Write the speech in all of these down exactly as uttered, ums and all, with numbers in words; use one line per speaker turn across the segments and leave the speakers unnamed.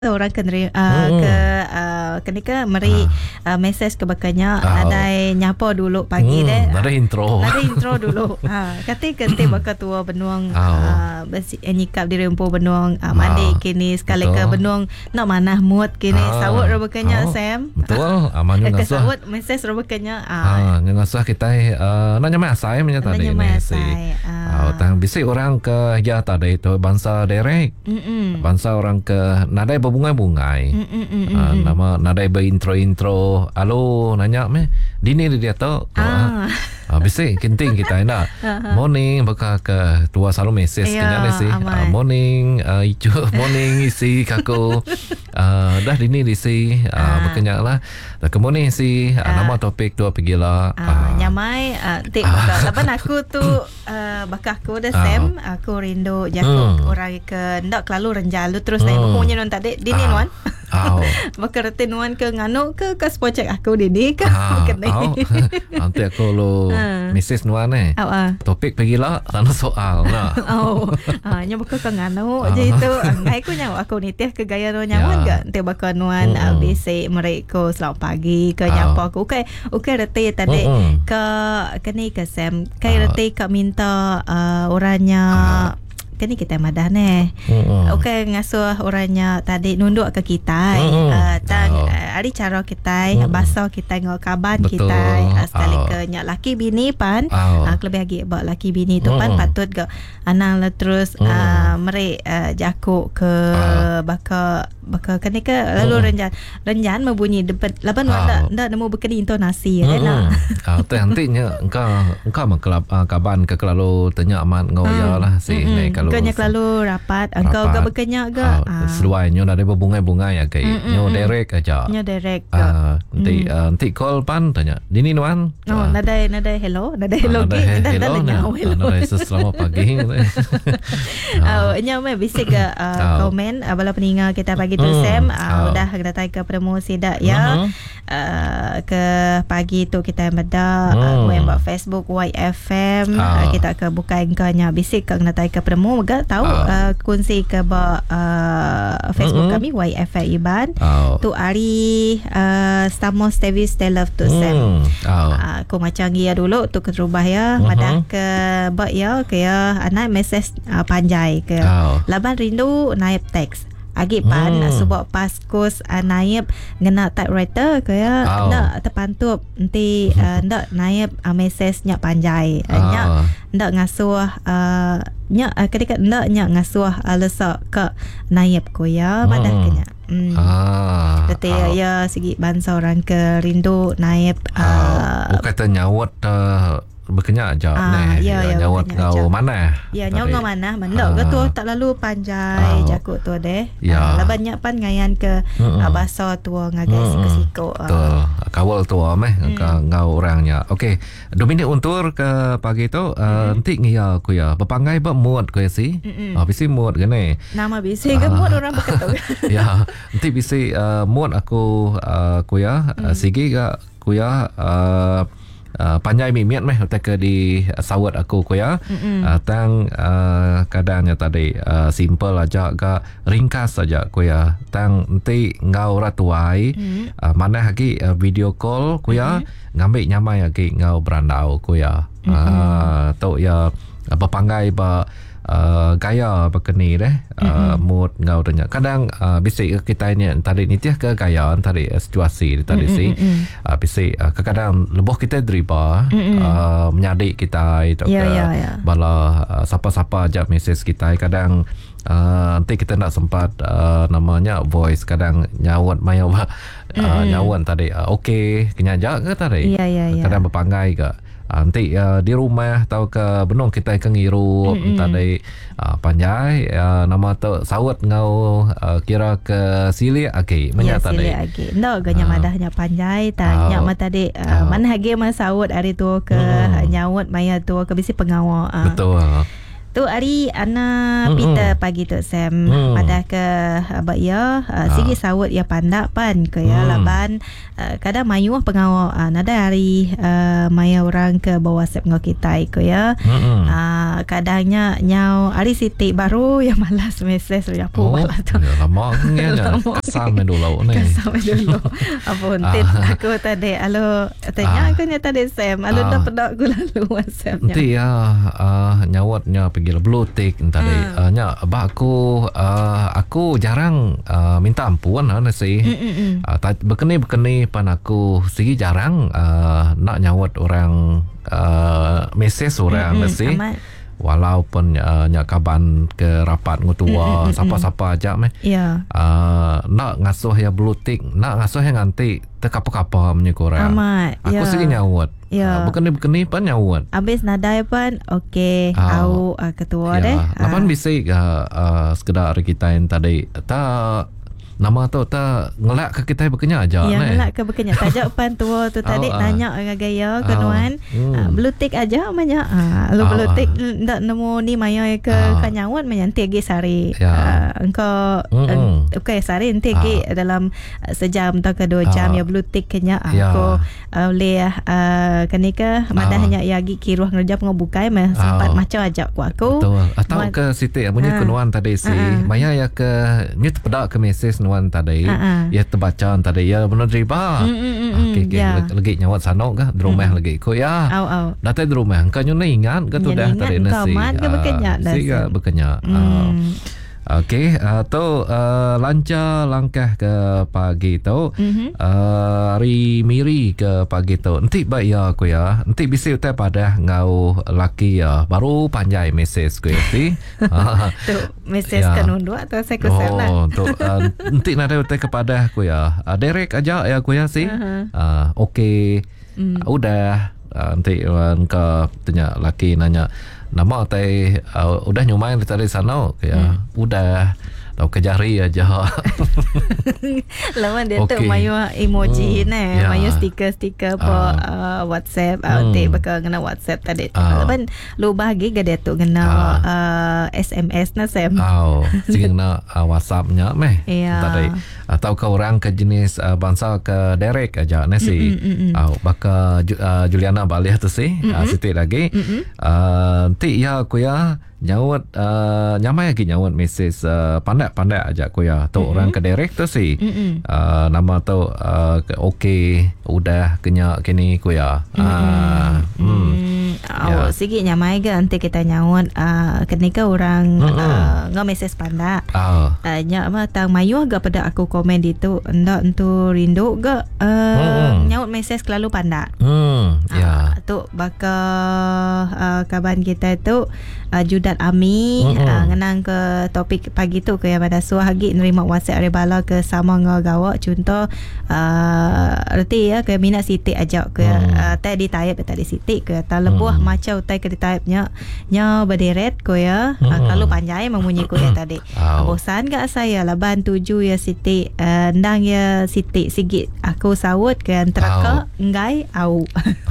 orang kena uh,
hmm.
ke uh, kenika meri uh, mesej ke bakanya
oh.
nadai nyapa dulu pagi
hmm.
deh.
Nadai intro.
Nadai intro dulu. Ha kati kenti bakal tua benuang
oh.
uh, besi nyikap diri empu benuang uh, mandi oh. kini sekali ke benuang nak manah mood kini ah. sawut ro bakanya oh. Sam.
Betul. Amanyo
ke
ngasuh.
sawut mesej ro bakanya
ah uh, ngasuh kita uh, nanya masai menya tadi ni si. Ah tang bisi orang ke ya tadi itu bangsa derek. Mm-mm. Bangsa orang ke nadai berbungai-bungai. Uh, nama nadai berintro-intro. Halo, nanya me. Dini dia tahu. Ah. Uh, bisi kinting kita nak. Morning baka ke tua selalu mesej kena ni si. Uh, morning uh, ijo morning isi kako. Uh, dah dini di si uh, bakanya lah. Dah kemudian si uh, nama topik tu pergi lah.
Uh, uh, nyamai uh, tik uh. Lepas aku tu uh, baka aku dah uh. Sam aku rindu jago hmm. orang ke ndak kelalu renjalu terus saya hmm. punya non tadi dini nuan. Oh. Maka reti nuan ke ngano ke ke spojek aku dini ke kene.
Oh. Nanti aku lo uh. Missus Nuan eh. Oh, uh. Topik pergi lah tanah soal lah.
Oh. Ah nya baka ke ngano je itu. Ngai ku nyawa aku ni teh ke gaya ro nyaman yeah. Ke nanti baka nuan uh, bisi mereka selamat pagi ke nyapa aku. Okey, okey reti tadi uh-uh. ke kini ke Sam. Kai uh. reti ke minta uh, orangnya uh. Kini kita madah ne. Mm-hmm. Okey ngasuh orangnya tadi nunduk ke kita. Mm-hmm. Uh, tang oh. uh, ari cara kita mm-hmm. basa kita ngau kaban betul. Kita uh, sekali oh. ke nyak laki bini pan. Oh. Uh, lebih lagi bak laki bini tu mm-hmm. pan patut ke anang la terus mm-hmm. uh, meri uh, jakuk ke oh. baka baka kini ke lalu mm-hmm. renjan renjan membunyi depan laban oh. ndak ndak nemu bekeni intonasi mm-hmm. ya
ah teh nantinya engkau engkau mengkelap uh, kaban ke kalau tanya amat ngau mm. ya lah si mm-hmm. kalau kenya
kelalu rapat engkau gak berkenyak ke
ah seluai nyo ada berbungai-bungai ya kai nyo direct aja
nyo direct
ah nanti nanti call pan tanya dini nuan
oh nadai nadai hello nadai hello ke
hello nadai selamat pagi
oh nyo me bisik ke komen bala peninga kita pagi tu Sam udah datai ke promosi dak ya ke pagi tu kita meda member Facebook Y F M kita ke buka engkanya bisik ke datai ke promo gak tahu uh. Uh, kunci ke ba uh, Facebook mm-hmm. kami Y F I Iban oh. tu ari uh, stamos tevis they love to Sam oh. uh, aku macam dia dulu tu kerubah ya mm-hmm. madah ke ba ya ke ya anak mesej uh, panjai ke oh. laban rindu naib teks agi pan hmm. sebab paskus uh, naib ngena typewriter ke ya oh. ndak terpantup nanti uh, ndak naib uh, mesej nyak panjai uh, oh. nyak ndak ngasuh uh, nyak uh, ketika ndak nyak ngasuh uh, lesak ke naib ko ya madah hmm. kenya hmm. ah kata oh. ya segi bangsa orang ke rindu naib uh,
oh. kata nyawat uh, berkenyak aja
ah,
ni
ya, ya,
nyawat ngau mana
ya nyawat ngau mana mendok ke tu tak lalu panjai oh. jakut tu deh ya. uh, laban nyak pan ngayan ke uh, bahasa tu ngagai uh, siko
betul uh. kawal tu meh hmm. ngau orangnya okey dua minit untuk ke pagi tu uh, nanti ngia aku ya berpangai ba mood ku si ah bisi mood gini
nama bisi ke mood orang berketuk
ya nanti bisi uh, mood aku uh, ku ya uh, sigi ga ku ya uh, Uh, panjai mimiat meh ke di uh, sawat aku ko ya uh, tang uh, kadangnya tadi uh, simple aja ga ringkas saja ko ya tang nanti ngau ratuai mm-hmm. uh, mana lagi uh, video call ko ya mm-hmm. ngambil nyamai lagi ngau berandau ko ya mm-hmm. uh, tu ya uh, berpangai ba Uh, gaya berkeni deh uh, mm-hmm. mood ngau tanya kadang uh, bisik kita ni tadi ni tiah ke gaya tadi uh, situasi tadi mm-hmm. si uh, bisik uh, kadang lebih kita deriba mm-hmm. uh, menyadik kita itu yeah, ke yeah, yeah. bala uh, siapa-siapa ajak mesej kita kadang uh, nanti kita nak sempat uh, namanya voice kadang nyawat maya uh, mm-hmm. nyawan tadi uh, okey kena ajak ke tadi
yeah, yeah, yeah.
kadang berpangai ke nanti uh, di rumah tahu ke benung kita akan ngirup mm-hmm. tadi uh, panjai uh, nama tu sawat ngau uh, kira ke sili okey
menya
ya, tadi
sili okey ndak ganya uh, madahnya panjai tanya uh, ma tadi uh, uh, mana hage ma sawat hari tu ke mm-hmm. nyawat maya tu ke bisi pengawa uh.
betul
Tu hari Ana
Mm-mm.
Peter pagi tu Sam
Mm.
pada ke abak ya uh, sigi sawut ya pandak pan ke ya
Mm.
laban uh, kadang mayuh pengawal uh, nada hari uh, maya orang ke bawah WhatsApp ngau kita ke ya. Uh, kadangnya nyau hari Siti baru yang malas mesej ya
Oh,
pu malah tu.
ya lama nya kesam dulu ni.
Kesam dulu. Apa untit aku tadi alo tanya aku nya tadi Sam alo dah pedak aku lalu WhatsApp-nya.
Nanti ya uh, nyawatnya pergi blue tick tadi.
Hmm.
Uh, nya abah aku uh, aku jarang uh, minta ampun ha nasi.
Mm-mm.
Uh, berkeni-berkeni pan aku segi jarang uh, nak nyawat orang uh, mesej orang
Mm-mm.
nasi.
Amat.
Walaupun uh, nyak kaban ke rapat ngutua siapa-siapa aja meh.
Ya.
Uh, nak ngasuh ya blue tick, nak ngasuh yang nganti tekapa-kapa punya korang.
Amat.
Aku
ya.
segi nyawat.
Ya.
Uh, berkeni-berkeni pan nyawat.
Habis nadai pun okey
Oh.
au uh, ketua
Ya,
deh.
lapan bisa uh, uh, sekedar kita yang tadi tak nama tu tak ngelak ke kita berkenya aja
Ya
ni.
nak ke berkenyak tajak pan tua tu tadi
Oh, ah.
nanya dengan gaya ke
Oh.
nuan
Hmm.
uh, blue tick aja manya ah lu
Oh,
blue
ah.
tick ndak nemu ni maya ke
Oh.
kanyawan menyanti gi sari.
Ya.
Uh, engkau
Mm-mm.
uh, okey sari nanti gi dalam uh, sejam atau ke dua jam
Ah.
ya blue tick kenya
Ya.
aku uh, boleh uh, kenika madahnya ya gi kiruh ngerjap ngobukai mah sempat
Oh.
macam ajak ku aku.
Betul. Atau
Buat-
ke Siti punya
Ah.
kenuan tadi si
Ah, ah.
Maya ya ke nyut pedak ke mesej nuan tadi.
Ah, ah.
Ya terbaca tadi ya benar riba.
Mm, mm, mm,
Okey okey
ya.
lagi, lagi nyawat sanok ke di rumah lagi ko ya.
Au au.
Datang di rumah engkau nyu ingat ke tu
Ya,
dah
ingat
tadi
engkau,
nasi.
mat ke berkenyak dah,
Si ke
Sam?
berkenyak. Ah.
Hmm.
Okey, uh, tu uh, lancar langkah ke pagi tu.
Mhm.
Uh, hari miri ke pagi tu. Nanti baik ya aku ya. Nanti bisa utai pada ngau laki ya. Baru panjai mesej ku ya si. Ah,
Tu mesej
Ya.
kan undu atau saya kusel lah.
Oh, tu uh, nanti nak ada utai kepada aku ya. Uh, direct aja ya aku ya si.
Aha.
Uh, Okey.
Hmm.
Uh, udah. Uh, nanti uh, engkau tanya laki nanya nama teh uh, udah nyumain dari sana ya.
Hmm.
Udah. Tahu kejari aja.
Lama dia tu
Okey.
mayu emoji
Hmm,
ni,
ya.
mayu stiker-stiker apa
Ah.
uh, WhatsApp, uh,
Hmm.
nanti bakal kena WhatsApp tadi.
Ah.
Lepas lu bahagi ke dia tu kena
Ah.
uh, S M S na Sam.
Oh, sehingga nak uh, WhatsApp-nya meh.
Ya.
Tadi atau ke orang ke jenis uh, bangsa ke Derek aja nasi.
Mm, mm, mm, mm.
Oh, baka Ju, uh, Juliana balik tu si. Uh, Siti lagi. Uh, nanti ya aku ya nyawat uh, nyamai lagi nyawat mesej uh, pandai-pandai aja aku ya. Tu
Mm-mm.
orang ke Derek tu si.
Mm-mm.
Uh, nama tu uh, ke- okey udah kenya kini ku ya. Ah, hmm.
Hmm,
Ya.
oh, sikit nyamai ke nanti kita nyawat uh, kenika orang
Mm-mm.
uh, ngau mesej panda.
Ah.
Uh, nyak mah tang mayu agak pada aku komen di tu ndak entu rindu ke uh,
Mm-mm.
nyaut mesej selalu panda.
Hmm, ya.
Ah, tu bakal uh, kaban kita tu uh, Judat Ami
Mm-mm.
uh, ngenang ke topik pagi tu ke yang pada suahagi nerima WhatsApp rebala ke sama ngagawa contoh uh, erti ya ke minat Siti ajak ke
Mm.
uh, tai di type tadi Siti ke ta lebuh
Mm.
macam tai ke di type nya nya berderet ko ya uh,
Mm.
kalau panjai memunyi ko ya tadi.
Oh.
Bosan gak saya laban tuju ya Siti uh, ndang ya Siti sigit aku sawut ke antara
Oh.
ke ngai au.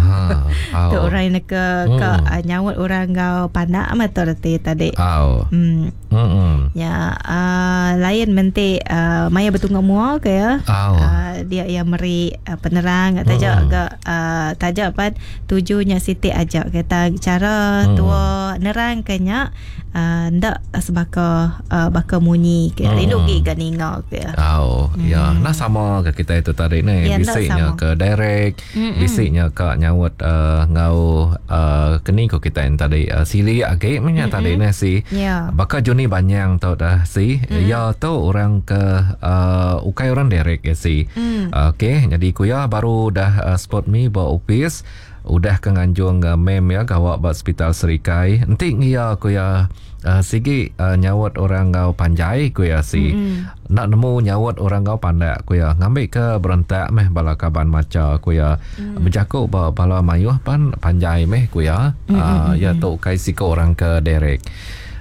Ha.
Tu
Oh.
orang nak ke ke
Hmm.
uh, nyawat orang kau pandak amat tu reti tadi.
Oh.
Hmm.
Hmm.
Ya, uh, lain menti uh, maya bertunggu mua ke ya.
Oh.
Uh, dia yang meri uh, penerang tajak
Hmm.
ke uh, tajak pan tujunya Siti ajak kita cara
Hmm.
tua nerang kenya uh, ndak sebaka uh, baka munyi ke
Hmm.
rindu gi ke ninga ke.
Oh,
Hmm.
ya, nah sama ke kita itu tadi ni.
Ya, nak
Bisiknya
sama.
ke direct,
Mm-mm.
bisiknya ke nyawat uh, ngau uh, keni ko kita yang tadi uh, sili age punya tadi ni si.
Ya.
Baka juni banyak tau dah si. Ya tu orang ke uh, ukai orang direct ya si.
Hmm.
Okey, jadi kuya baru dah uh, spot me bawa office. Udah ke nganjung uh, mem ya gawak ba hospital Serikai. Nanti ngia kuya uh, sigi uh, nyawat orang ngau panjai kuya si.
Mm-mm.
Nak nemu nyawat orang ngau pandak kuya. Ngambil ke berentak meh bala kaban maca kuya. Mm. Berjakuk ba bala mayuh pan panjai meh kuya. Uh, ya tu kai siko orang ke derek.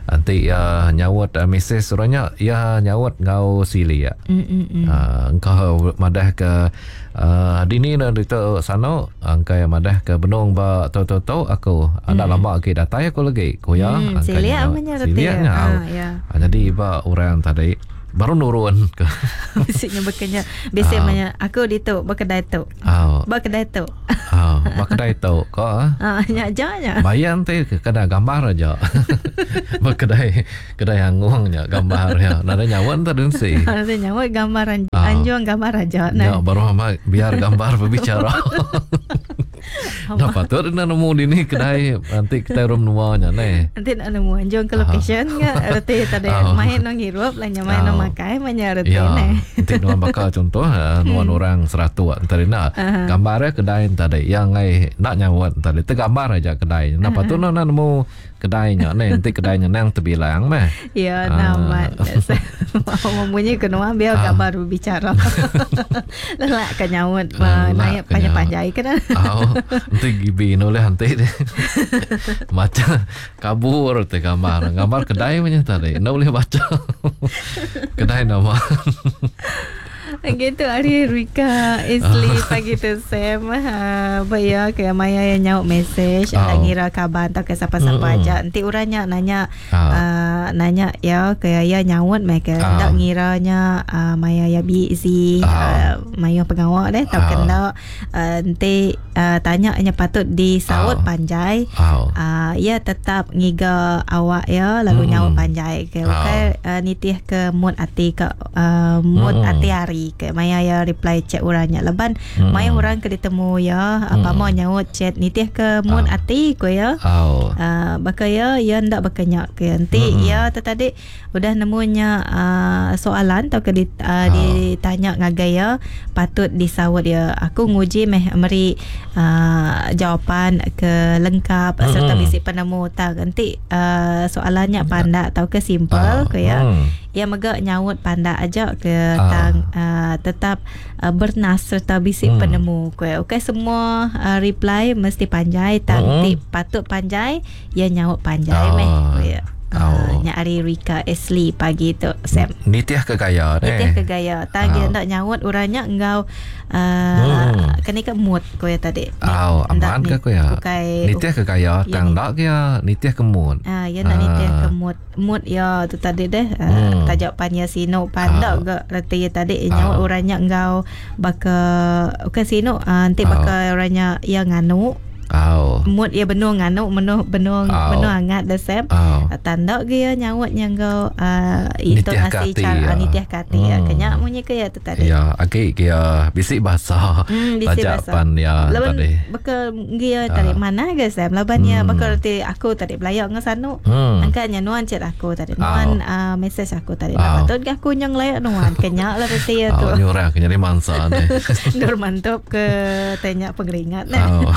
nanti uh, nyawat uh, mesej suranya ya nyawat ngau sili ya. Uh, engkau madah ke uh, dini na dito sano angkai madah ke benong ba to to to aku ada mm. lama ke datai aku lagi koya
mm, sili amanya
sili nya.
Ah, ya.
Jadi ba orang tadi baru nurun ke
bisiknya bekenya biasanya uh, aku dito berkedai tu
uh,
berkedai tu
uh, berkedai tu ko ah
uh, nya janya
bayan teh kena gambar aja berkedai kedai angungnya gambar ya nada nyawan tadi sih
ada nyawa gambaran uh, anjuang gambar aja
nah ya, baru ama biar gambar berbicara. Nah, patut na nemu dini kedai nanti kita rum nuanya nih.
Nanti nak nemu anjong ke location enggak arti tadi main nang hirup lah main nang makai manya arti nih.
Nanti nuan bakal contoh nuan orang seratus tadi nak gambarnya kedai tadi yang ngai nak nyawat tadi tu gambar aja kedai. Nah, patut na nemu kedainya nih nanti kedainya nang terbilang mah.
Ya, nama. Mau bunyi kenua biar gambar berbicara. Lah kan nyawat naik panjang-panjang kan.
Nanti gibi noleh nanti deh macam kabur teh gambar gambar kedai punya tadi noleh baca kedai nama
gitu hari Rika Isli pagi tu Sam uh, bayar ke Maya yang nyaut message oh. ngira kabar atau ke siapa-siapa mm-hmm. aja nanti uranya nanya oh. uh, nanya ya ke ya nyaut mereka oh. tak ngiranya uh, Maya ya busy oh. uh, Maya pengawal deh tak oh. kena uh, nanti uh, tanya hanya patut disaut oh. panjai oh. uh, ya tetap ngiga awak ya lalu mm-hmm. nyaut panjai ke oh. okay, uh, nitih ke mood hati ke uh, mood mm-hmm. hati hari ke Maya ya reply chat orangnya leban hmm. Maya orang ke ditemu ya apa hmm. mau nyaut chat nitih ke mun uh. ati ko ya oh. uh, baka ya ya ndak bakanyak ke nanti hmm. ya tadi udah nemunya uh, soalan atau ke dit, uh, oh. ditanya ngagai ya patut disawat ya aku nguji meh meri uh, jawapan ke lengkap hmm. serta bisi penemu tak nanti uh, soalannya pandak atau ke simple oh. ke ya hmm. ya mega nyaut pandak aja ke oh. tang uh, tetap uh, bernas serta bisik hmm. penemu kue. Okey semua uh, reply mesti panjai tanti hmm. patut panjai ya nyaut panjai oh. meh kue. Uh, oh. Nyari Rika Asli pagi tu Sam.
Nitiah ke gaya
eh. Nitiah ke gaya. Tagi oh. nak nyaut orangnya engkau uh, hmm. kena ke mood kau ya tadi.
Oh, aman ke kau ya? Nitiah ke gaya. Tang dak ya nitiah ke mood.
Ah, ya nak nitiah ke mood. Mood ya tu tadi deh. Uh, hmm. Tajak panya sino pandak ke reti ya tadi nyaut oh. orangnya engkau baka okey sino uh, nanti baka oh. orangnya yang nganu. Oh. Mood ya benuh nganu benuh benuh oh. benuh hangat dah Sam. Oh. Tanda dia nyawat yang kau uh, itu nasi cara nitiah kati ya. Kenyak munyi ke ya tu tadi.
Ya, okey dia bisik bahasa. Hmm, tajapan ya tadi.
Bakal dia tadi mana ke Sam? Labannya hmm. bakal reti aku tadi belayak ngan sanu. Hmm. Angkatnya nuan chat aku tadi. Nuan oh. uh, message aku tadi. Oh. Patut ke aku nyang layak nuan. Kenyak lah reti ya tu.
Oh, nyurah kenyari mansa ni.
Nur mantap ke tanya pengeringat nah. Oh.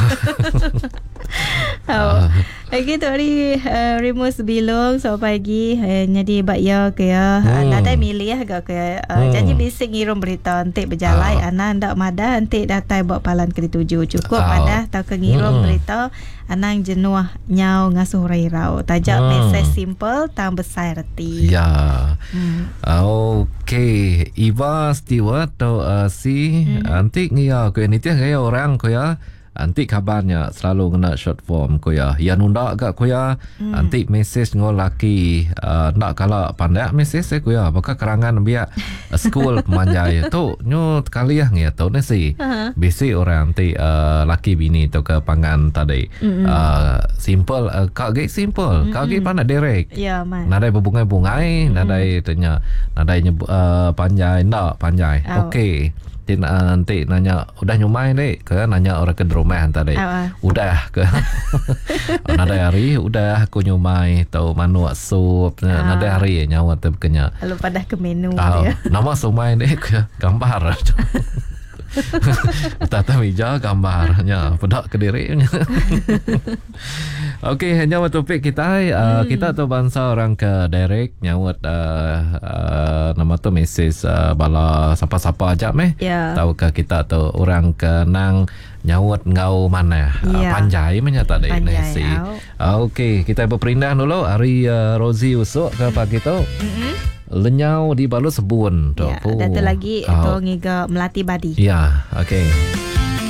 Oh. Lagi tu hari uh, Remus bilong so pagi uh, jadi bakya ke ya hmm. uh, nadai milih agak ke uh, hmm. janji bising ngirum berita nanti berjalai uh. anak ndak madah nanti datai buat palan ke tuju cukup uh. madah tau ke ngirum hmm. berita anang jenuh nyau ngasuh rairau tajak hmm. message simple tang besar reti ya
hmm. okey Iva Stewart atau uh, si hmm. nanti ngia ke ni tiah gaya orang ko ya nanti kabarnya selalu kena short form ko ya. Ya nunda agak ko ya. Hmm. Nanti message ngol laki uh, nak kalau pandai message saya ko ya. Baka kerangan biar school pemanjai tu nyo kali ya ngia tu nasi. Uh-huh. Bisi orang nanti uh, laki bini tu ke pangan tadi. Mm-hmm. Uh, simple uh, kau ge simple. Mm-hmm. Kau ge pandai direct.
Ya man.
Nadai berbungai-bungai, mm-hmm. nadai tanya, nadai uh, panjai ndak panjai. Oh. Okey. Nanti nanya udah nyumai deh ke nanya orang ke rumah tadi uh, udah ke nada hari udah aku nyumai tahu manu sup uh, nada hari nyawat tu kenya
lalu pada ke menu
uh,
dia
nama sumai deh ke gambar Tata meja gambarnya pedak ke dirinya. Okey, hanya topik kita uh, hmm. kita tu bangsa orang ke direct nyawat uh, uh, nama tu mesej uh, bala siapa-siapa aja meh.
Yeah.
Tahu ke kita tu orang ke nang nyawat ngau mana yeah. uh, panjai menyata dai nasi. Uh, Okey, kita berperindah dulu hari uh, Rozi usuk ke pagi tu. Mm-hmm. Lenyau di balut sebun tu.
Ya, dan tu lagi oh. tu ngiga melati badi.
Ya, okey.